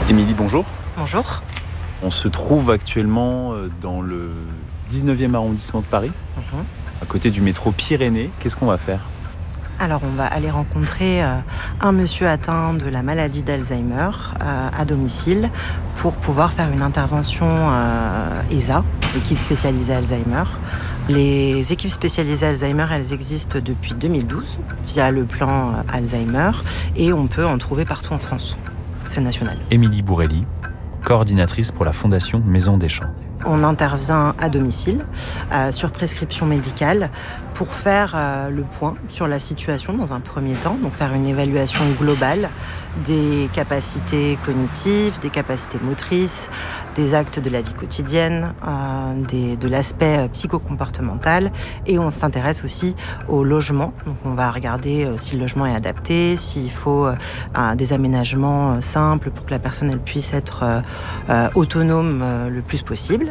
Émilie, bonjour. Bonjour. On se trouve actuellement dans le 19e arrondissement de Paris, à côté du métro Pyrénées. Qu'est-ce qu'on va faire ? Alors, on va aller rencontrer un monsieur atteint de la maladie d'Alzheimer à domicile pour pouvoir faire une intervention ESA, équipe spécialisée Alzheimer. Les équipes spécialisées Alzheimer, elles existent depuis 2012 via le plan Alzheimer et on peut en trouver partout en France. C'est national. Émilie Bourrelli, coordinatrice pour la Fondation Maison des Champs. On intervient à domicile, sur prescription médicale, pour faire le point sur la situation dans un premier temps, donc faire une évaluation globale des capacités cognitives, des capacités motrices, des actes de la vie quotidienne, de l'aspect psychocomportemental, et on s'intéresse aussi au logement. Donc on va regarder si le logement est adapté, s'il faut des aménagements simples pour que la personne elle puisse être autonome le plus possible.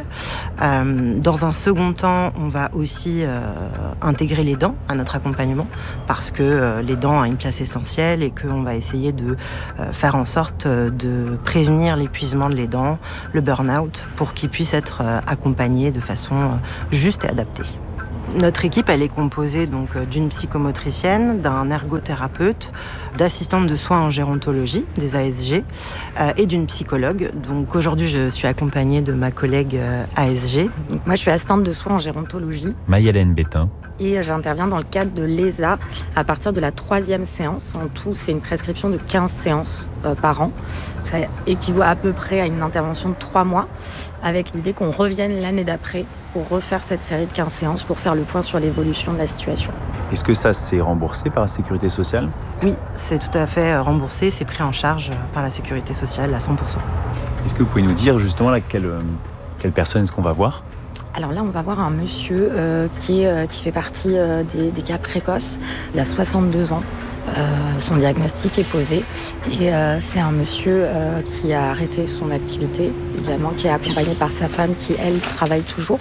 Dans un second temps, on va aussi intégrer les dents à notre accompagnement parce que les dents ont une place essentielle et qu'on va essayer de faire en sorte de prévenir l'épuisement de les dents, le burn-out, pour qu'ils puissent être accompagnés de façon juste et adaptée. Notre équipe, elle est composée donc d'une psychomotricienne, d'un ergothérapeute, d'assistantes de soins en gérontologie, des ASG, et d'une psychologue. Donc aujourd'hui, je suis accompagnée de ma collègue ASG. Donc, moi, je suis assistante de soins en gérontologie. Maï-Hélène Bétain. Et j'interviens dans le cadre de l'ESA à partir de la 3e séance. En tout, c'est une prescription de 15 séances par an. Ça équivaut à peu près à une intervention de 3 mois, avec l'idée qu'on revienne l'année d'après pour refaire cette série de 15 séances pour faire le point sur l'évolution de la situation. Est-ce que ça, c'est remboursé par la Sécurité sociale ? Oui, c'est tout à fait remboursé, c'est pris en charge par la Sécurité sociale à 100%. Est-ce que vous pouvez nous dire justement quelle personne est-ce qu'on va voir ? Alors là, on va voir un monsieur qui fait partie des cas précoces. Il a 62 ans. Son diagnostic est posé. Et c'est un monsieur qui a arrêté son activité, évidemment, qui est accompagné par sa femme qui, elle, travaille toujours.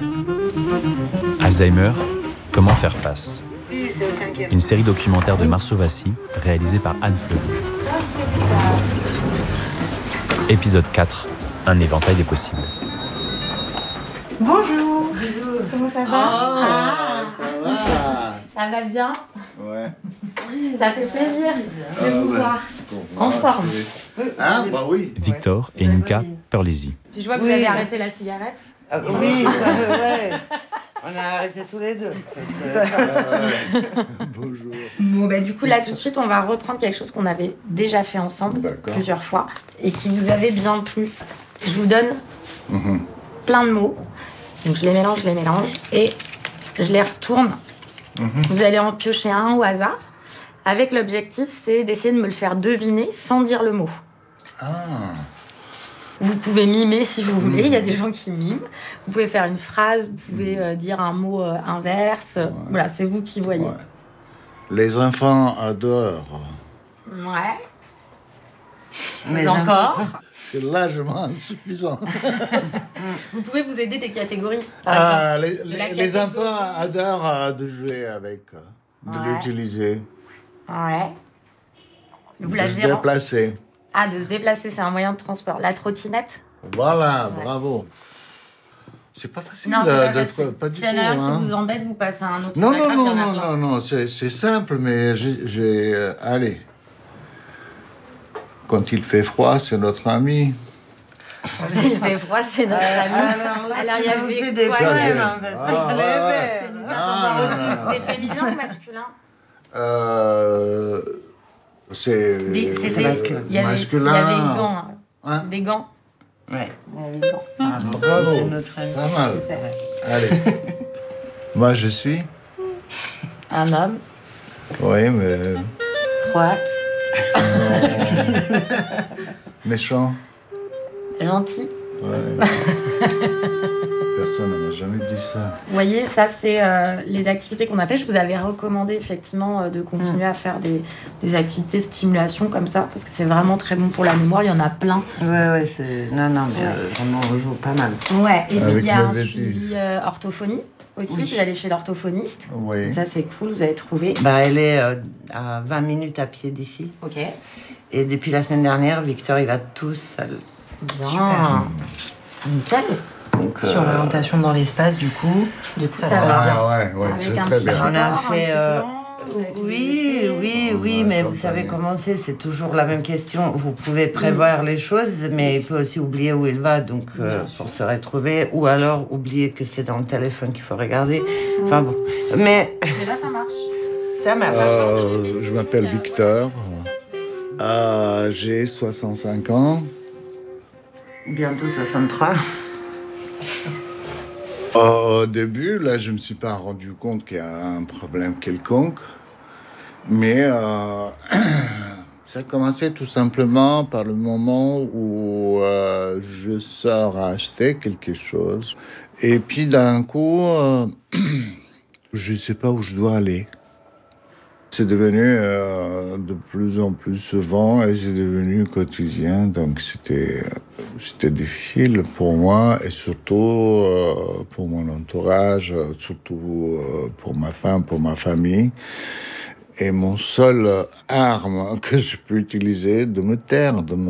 Alzheimer, comment faire face ? Une série documentaire de Marceau Vassy, réalisée par Anne Fleury. Épisode 4, un éventail des possibles. Bonjour. Comment ça va? Ça va. Ça va bien? Ouais. Ça fait plaisir de vous voir. En forme. Hein? Bah oui. Victor et Nuka Perlesi. Puis je vois que vous avez arrêté la cigarette. Oui, ouais. On a arrêté tous les deux. Bonjour. Bon, du coup, là, tout de suite, on va reprendre quelque chose qu'on avait déjà fait ensemble plusieurs fois et qui vous avait bien plu. Je vous donne plein de mots. Donc, je les mélange et je les retourne. Vous allez en piocher un au hasard. Avec l'objectif, c'est d'essayer de me le faire deviner sans dire le mot. Ah. Vous pouvez mimer si vous voulez, il y a des gens qui miment. Vous pouvez faire une phrase, vous pouvez dire un mot inverse. Ouais. Voilà, c'est vous qui voyez. Ouais. Les enfants adorent. Ouais. Mais encore. C'est largement insuffisant. Vous pouvez vous aider des catégories. Les enfants adorent de jouer avec, de l'utiliser. Ouais. Vous de se déplacer. Ah, de se déplacer, c'est un moyen de transport. La trottinette. Voilà, bravo. C'est pas facile. Non, c'est pas facile. Pas du S'il y en a tout, un qui vous embête, vous passez à un autre. Non, c'est simple, mais allez. Quand il fait froid, c'est notre ami. Quand il fait froid, c'est notre ami. Alors, il y avait des quoi problèmes, en fait. C'est féminin ou masculin? C'est masculin. Il y avait des gants. Hein? Des gants. Ouais. Il y avait des gants. Bravo. C'est notre ami. Pas mal. Allez. Moi, je suis. Un homme. Oui, mais. Croate. Méchant. Gentil. Ouais. Personne n'a jamais dit ça. Vous voyez, ça, c'est les activités qu'on a fait. Je vous avais recommandé, effectivement, de continuer à faire des activités de stimulation comme ça, parce que c'est vraiment très bon pour la mémoire. Il y en a plein. Ouais, c'est... Non, vraiment, on joue pas mal. Ouais, et puis il y a un bébé. suivi orthophonie aussi. Oui. Vous allez chez l'orthophoniste. Oui. Ça, c'est cool, vous avez trouvé. Elle est à 20 minutes à pied d'ici. Ok. Et depuis la semaine dernière, Victor, il va tout seul. Super. Nickel. Donc, sur l'orientation dans l'espace, du coup, ça se passe bien. Ouais, c'est très bien. On a fait... Oui, mais vous savez comment c'est toujours la même question. Vous pouvez prévoir les choses, mais il peut aussi oublier où il va, donc pour se retrouver, ou alors oublier que c'est dans le téléphone qu'il faut regarder. Enfin bon, mais là, ça marche. Ça marche. Je m'appelle Victor, j'ai 65 ans. Bientôt 63. Au début, là, je ne me suis pas rendu compte qu'il y a un problème quelconque. Mais ça a commencé tout simplement par le moment où je sors à acheter quelque chose. Et puis d'un coup, je ne sais pas où je dois aller. C'est devenu de plus en plus souvent et c'est devenu quotidien. Donc c'était difficile pour moi et surtout pour mon entourage, surtout pour ma femme, pour ma famille. Et mon seul arme que je peux utiliser, de me taire, de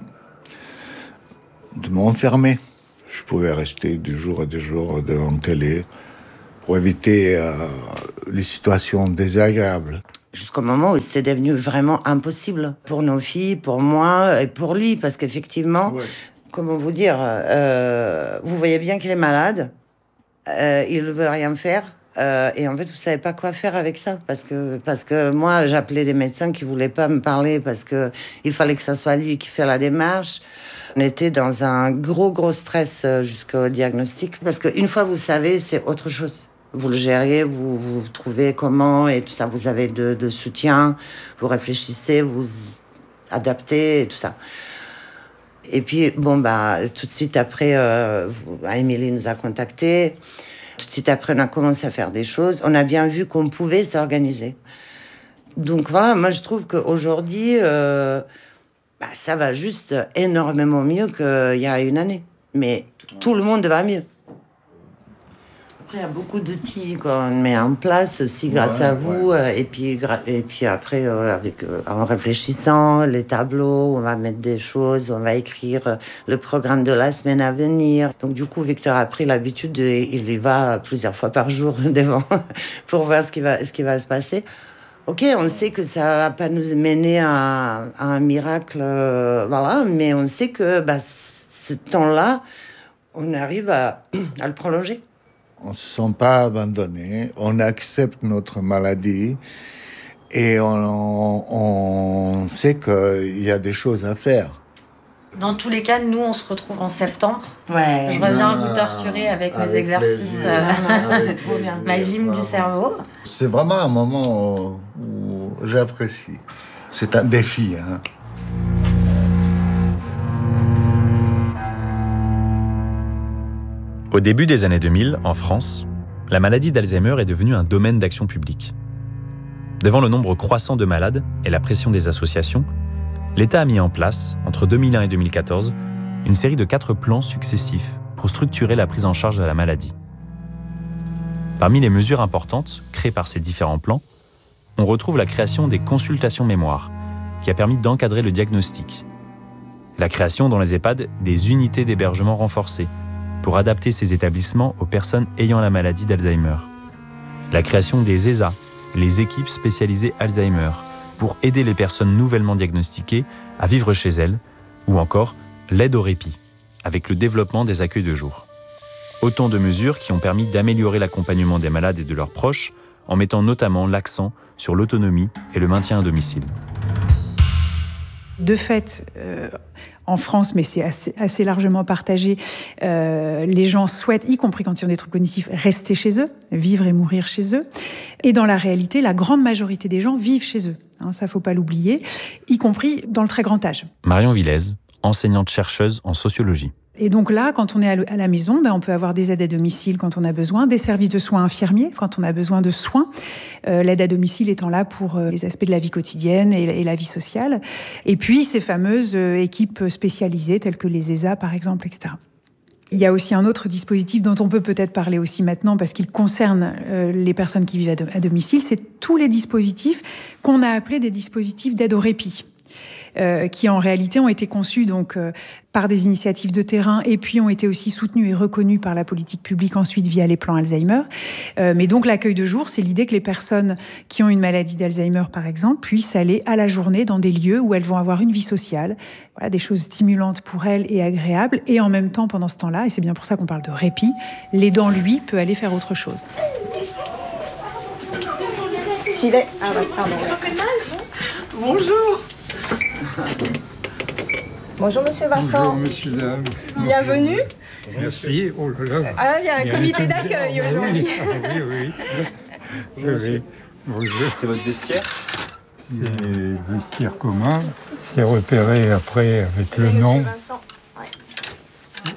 m'enfermer. Je pouvais rester des jours et des jours devant la télé pour éviter les situations désagréables. Jusqu'au moment où c'était devenu vraiment impossible pour nos filles, pour moi et pour lui. Parce qu'effectivement, comment vous dire, vous voyez bien qu'il est malade, il ne veut rien faire. Et en fait, vous savez pas quoi faire avec ça, parce que moi, j'appelais des médecins qui voulaient pas me parler parce que il fallait que ça soit lui qui fait la démarche. On était dans un gros stress jusqu'au diagnostic, parce qu'une fois vous savez, c'est autre chose. Vous le gériez, vous trouvez comment et tout ça. Vous avez de soutien, vous réfléchissez, vous adaptez et tout ça. Et puis tout de suite après, Émilie nous a contactés. Tout de suite après, on a commencé à faire des choses. On a bien vu qu'on pouvait s'organiser. Donc voilà, moi je trouve qu'aujourd'hui, ça va juste énormément mieux qu'il y a une année. Mais tout le monde va mieux. Après, il y a beaucoup d'outils qu'on met en place aussi grâce à vous. Et puis après, en réfléchissant, les tableaux, on va mettre des choses, on va écrire le programme de la semaine à venir. Donc du coup, Victor a pris l'habitude, il y va plusieurs fois par jour devant pour voir ce qui va se passer. Ok, on sait que ça va pas nous mener à un miracle, mais on sait que ce temps-là, on arrive à le prolonger. On ne se sent pas abandonné, on accepte notre maladie et on sait qu'il y a des choses à faire. Dans tous les cas, nous, on se retrouve en septembre. Ouais. Je reviens vous torturer avec mes exercices, c'est trop bien. ma gym du cerveau. C'est vraiment un moment où j'apprécie. C'est un défi, hein. Au début des années 2000, en France, la maladie d'Alzheimer est devenue un domaine d'action publique. Devant le nombre croissant de malades et la pression des associations, l'État a mis en place, entre 2001 et 2014, une série de 4 plans successifs pour structurer la prise en charge de la maladie. Parmi les mesures importantes créées par ces différents plans, on retrouve la création des consultations mémoire, qui a permis d'encadrer le diagnostic. La création dans les EHPAD des unités d'hébergement renforcées, pour adapter ces établissements aux personnes ayant la maladie d'Alzheimer. La création des ESA, les équipes spécialisées Alzheimer, pour aider les personnes nouvellement diagnostiquées à vivre chez elles, ou encore l'aide au répit, avec le développement des accueils de jour. Autant de mesures qui ont permis d'améliorer l'accompagnement des malades et de leurs proches, en mettant notamment l'accent sur l'autonomie et le maintien à domicile. De fait, en France, mais c'est assez largement partagé, les gens souhaitent, y compris quand ils ont des troubles cognitifs, rester chez eux, vivre et mourir chez eux. Et dans la réalité, la grande majorité des gens vivent chez eux. Ça, faut pas l'oublier, y compris dans le très grand âge. Marion Villez, enseignante-chercheuse en sociologie. Et donc là, quand on est à la maison, on peut avoir des aides à domicile quand on a besoin, des services de soins infirmiers quand on a besoin de soins. L'aide à domicile étant là pour les aspects de la vie quotidienne et la vie sociale. Et puis ces fameuses équipes spécialisées telles que les ESA par exemple, etc. Il y a aussi un autre dispositif dont on peut peut-être parler aussi maintenant parce qu'il concerne les personnes qui vivent à domicile. C'est tous les dispositifs qu'on a appelés des dispositifs d'aide au répit. qui en réalité ont été conçus donc par des initiatives de terrain et puis ont été aussi soutenus et reconnus par la politique publique ensuite via les plans Alzheimer. Mais donc l'accueil de jour, c'est l'idée que les personnes qui ont une maladie d'Alzheimer, par exemple, puissent aller à la journée dans des lieux où elles vont avoir une vie sociale, voilà, des choses stimulantes pour elles et agréables, et en même temps, pendant ce temps-là, et c'est bien pour ça qu'on parle de répit, l'aidant, lui, peut aller faire autre chose. J'y vais. Ah bah, pardon. Bonjour. Bonjour Monsieur Vincent. Bonjour Monsieur Dame. Bienvenue. Merci. Oh là là. Ah, il y a un comité d'accueil aujourd'hui. Oui. Bonjour. C'est votre vestiaire ? C'est le vestiaire commun. C'est repéré après avec le nom. Monsieur Vincent. Ouais.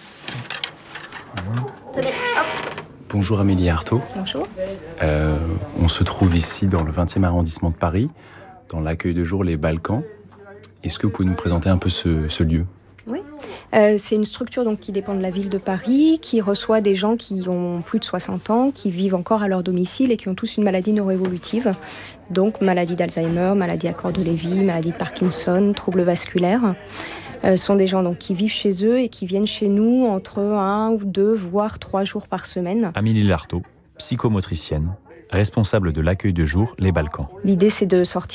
Tenez, hop. Bonjour Amélie Artaud. Bonjour. On se trouve ici dans le 20e arrondissement de Paris, dans l'accueil de jour Les Balkans. Est-ce que vous pouvez nous présenter un peu ce lieu ? Oui. C'est une structure donc, qui dépend de la ville de Paris, qui reçoit des gens qui ont plus de 60 ans, qui vivent encore à leur domicile et qui ont tous une maladie neuroévolutive. Donc maladie d'Alzheimer, maladie à corps de Lévy, maladie de Parkinson, troubles vasculaires. Ce sont des gens donc, qui vivent chez eux et qui viennent chez nous entre 1 ou 2, voire 3 jours par semaine. Amélie Artaud, psychomotricienne, responsable de l'accueil de jour Les Balkans. L'idée, c'est de sortir